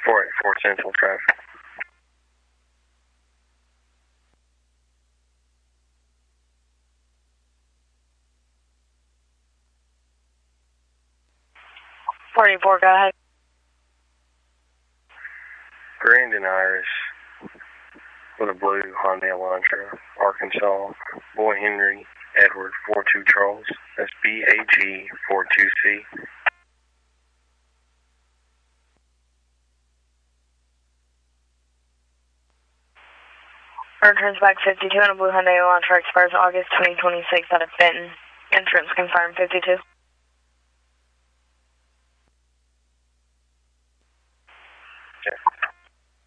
484 Central traffic. Go ahead. Brandon Irish with a blue Hyundai Elantra, Arkansas. Boy Henry Edward 42 Charles. That's BAG 42C. Returns back 52 on a blue Hyundai Elantra, expires August 2026 out of Benton. Insurance confirmed 52.